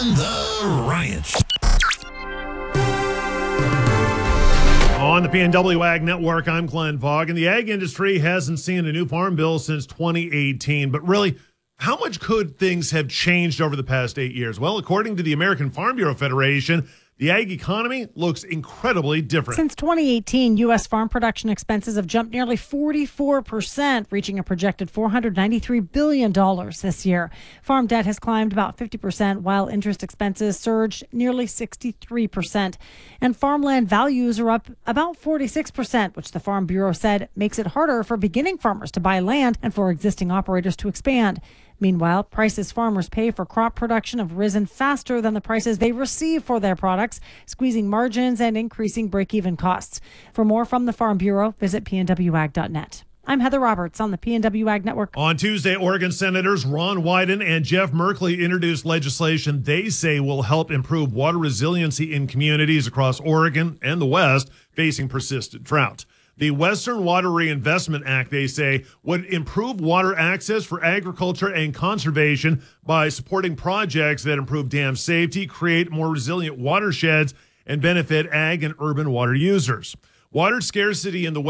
The Riots. On the PNW Ag Network, I'm Glenn Vaughn, and the ag industry hasn't seen a new farm bill since 2018. But really, how much could things have changed over the past 8 years? Well, according to the American Farm Bureau Federation, the ag economy looks incredibly different. Since 2018, U.S. farm production expenses have jumped nearly 44%, reaching a projected $493 billion this year. Farm debt has climbed about 50%, while interest expenses surged nearly 63%. And farmland values are up about 46%, which the Farm Bureau said makes it harder for beginning farmers to buy land and for existing operators to expand. Meanwhile, prices farmers pay for crop production have risen faster than the prices they receive for their products, squeezing margins and increasing break-even costs. For more from the Farm Bureau, visit pnwag.net. I'm Heather Roberts on the PNW Ag Network. On Tuesday, Oregon Senators Ron Wyden and Jeff Merkley introduced legislation they say will help improve water resiliency in communities across Oregon and the West facing persistent drought. The Western Water Reinvestment Act, they say, would improve water access for agriculture and conservation by supporting projects that improve dam safety, create more resilient watersheds, and benefit ag and urban water users. Water scarcity in the